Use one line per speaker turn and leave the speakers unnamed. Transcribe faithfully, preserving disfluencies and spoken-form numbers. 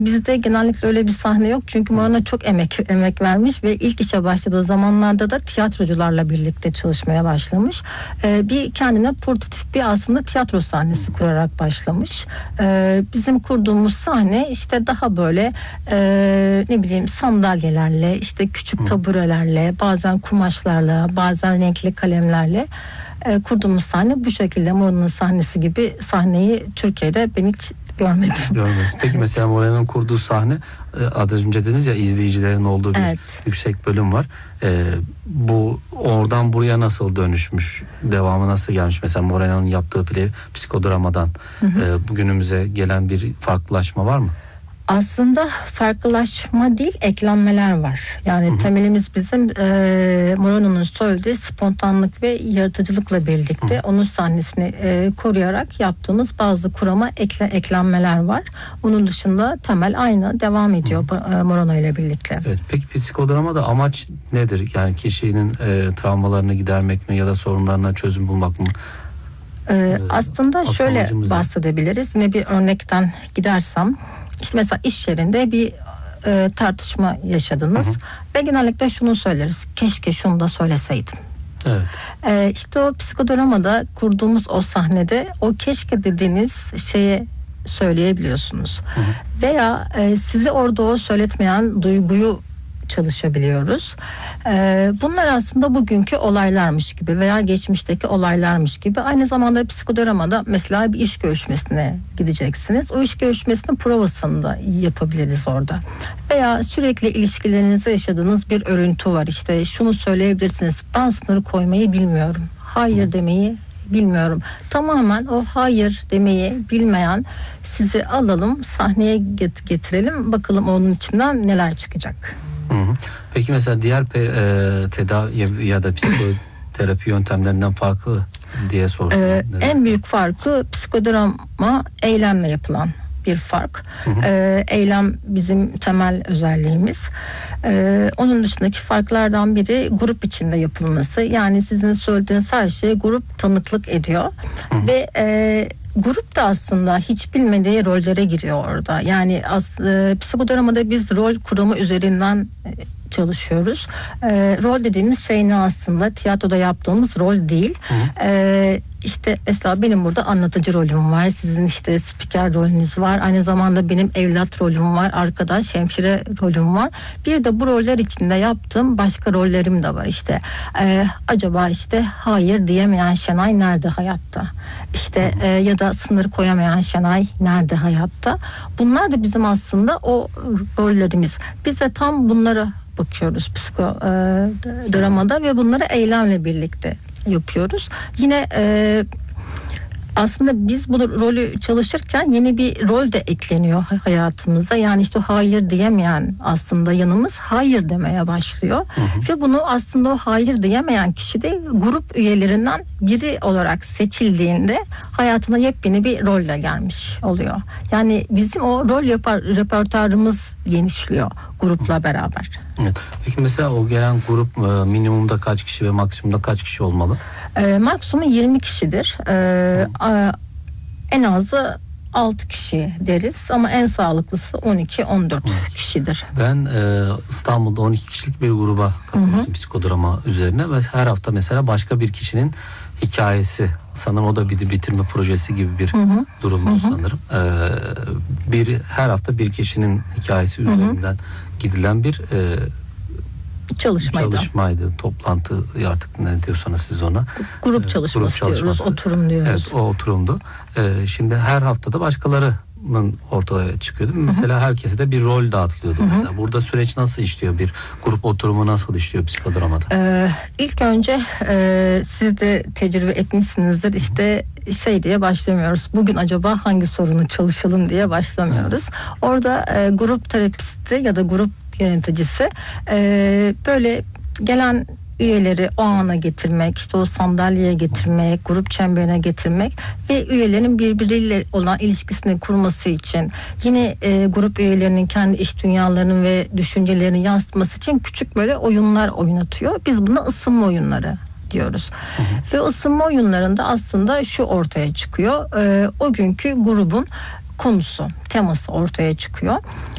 Bizde genellikle öyle bir sahne yok çünkü Morano çok emek emek vermiş ve ilk işe başladığı zamanlarda da tiyatrocularla birlikte çalışmaya başlamış. Ee, bir kendine portatif bir aslında tiyatro sahnesi kurarak başlamış. Ee, bizim kurduğumuz sahne işte daha böyle e, ne bileyim sandalyelerle, işte küçük taburelerle, bazen kumaşlarla, bazen renkli kalemlerle e, kurduğumuz sahne bu şekilde. Morano'nun sahnesi gibi sahneyi Türkiye'de ben hiç görmedim.
Görmedim. Peki mesela Morano'nun kurduğu sahne, az önce dediniz ya, izleyicilerin olduğu bir
Evet.
yüksek bölüm var. Ee, bu oradan buraya nasıl dönüşmüş? Devamı nasıl gelmiş? Mesela Morano'nun yaptığı play psikodramadan hı hı. E, bugünümüze gelen bir farklılaşma var mı?
Aslında farklılaşma değil, eklenmeler var. Yani hı hı. temelimiz bizim e, Morano'nun söylediği spontanlık ve yaratıcılıkla birlikte hı. onun sahnesini e, koruyarak yaptığımız bazı kurama ekle, eklenmeler var. Onun dışında temel aynı devam ediyor e, Morano ile birlikte.
Evet, peki psikodramada amaç nedir? Yani kişinin e, travmalarını gidermek mi ya da sorunlarına çözüm bulmak mı?
Ee, aslında şöyle bahsedebiliriz. Yine bir örnekten gidersem, İşte mesela iş yerinde bir e, tartışma yaşadınız hı hı. ve genellikle şunu söyleriz: keşke şunu da söyleseydim.
Evet.
E, işte o psikodramada kurduğumuz o sahnede o keşke dediğiniz şeye söyleyebiliyorsunuz. Hı hı. Veya e, sizi orada o söyletmeyen duyguyu çalışabiliyoruz. Ee, bunlar aslında bugünkü olaylarmış gibi veya geçmişteki olaylarmış gibi. Aynı zamanda psikodramada mesela bir iş görüşmesine gideceksiniz. O iş görüşmesinin provasını da yapabiliriz orada. Veya sürekli ilişkilerinizde yaşadığınız bir örüntü var. İşte şunu söyleyebilirsiniz: ben sınırı koymayı bilmiyorum. Hayır demeyi bilmiyorum. Tamamen o hayır demeyi bilmeyen sizi alalım, sahneye getirelim. Bakalım onun içinden neler çıkacak.
Hı hı. Peki mesela diğer e, tedavi ya da psikoterapi yöntemlerinden farklı diye sorsam.
Ee, en büyük farkı psikodrama eylemle yapılan bir fark. Hı hı. Ee, eylem bizim temel özelliğimiz. Ee, onun dışındaki farklardan biri grup içinde yapılması. Yani sizin söylediğiniz her şeye grup tanıklık ediyor. Hı hı. Ve e, grup da aslında hiç bilmediği rollere giriyor orada. Yani as, e, psikodramada biz rol kuramı üzerinden e, çalışıyoruz. E, rol dediğimiz şey ne aslında? Tiyatroda yaptığımız rol değil. E, işte mesela benim burada anlatıcı rolüm var. Sizin işte spiker rolünüz var. Aynı zamanda benim evlat rolüm var. Arkadaş, hemşire rolüm var. Bir de bu roller içinde yaptığım başka rollerim de var. İşte e, acaba işte hayır diyemeyen Şenay nerede hayatta? İşte e, ya da sınır koyamayan Şenay nerede hayatta? Bunlar da bizim aslında o rollerimiz. Biz de tam bunlara bakıyoruz psikodramada e, ve bunları eylemle birlikte yapıyoruz. Yine e, aslında biz bu rolü çalışırken yeni bir rol de ekleniyor hayatımıza. Yani işte hayır diyemeyen aslında yanımız hayır demeye başlıyor. Hı hı. Ve bunu aslında o hayır diyemeyen kişi de grup üyelerinden biri olarak seçildiğinde hayatına yepyeni bir rolle gelmiş oluyor. Yani bizim o rol yapar, repertuarımız genişliyor grupla beraber.
Evet. Peki mesela o gelen grup minimumda kaç kişi ve maksimumda kaç kişi olmalı?
E, maksimum yirmi kişidir. E, a, en azı altı kişi deriz ama en sağlıklısı on iki on dört evet. kişidir.
Ben e, İstanbul'da on iki kişilik bir gruba katılmıştım psikodrama üzerine ve her hafta mesela başka bir kişinin hikayesi, sanırım o da bir bitirme projesi gibi bir hı-hı. durumdu hı-hı. sanırım. Ee, bir her hafta bir kişinin hikayesi üzerinden hı-hı. gidilen bir e,
çalışmaydı.
çalışmaydı. Toplantı artık ne diyorsanız siz ona.
Grup çalışması, grup çalışması diyoruz, oturum diyoruz.
Evet, o oturumdu. Ee, şimdi her haftada başkalarının ortaya çıkıyordu. Hı-hı. Mesela herkese de bir rol dağıtılıyordu. Hı-hı. Mesela burada süreç nasıl işliyor? Bir grup oturumu nasıl işliyor psikodramada?
Ee, ilk önce e, siz de tecrübe etmişsinizdir. İşte şey diye başlamıyoruz. Bugün acaba hangi sorunu çalışalım diye başlamıyoruz. Evet. Orada e, grup terapisti ya da grup yöneticisi e, böyle gelen üyeleri o ana getirmek, işte o sandalyeye getirmek, grup çemberine getirmek ve üyelerin birbiriyle olan ilişkisini kurması için, yine e, grup üyelerinin kendi iş dünyalarının ve düşüncelerini yansıtması için küçük böyle oyunlar oynatıyor. Biz buna ısınma oyunları diyoruz. Hı hı. Ve ısınma oyunlarında aslında şu ortaya çıkıyor. E, o günkü grubun konusu, teması ortaya çıkıyor.